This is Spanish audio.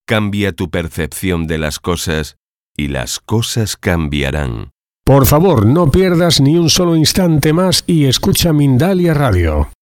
Cambia tu percepción de las cosas y las cosas cambiarán. Por favor, no pierdas ni un solo instante más y escucha Mindalia Radio.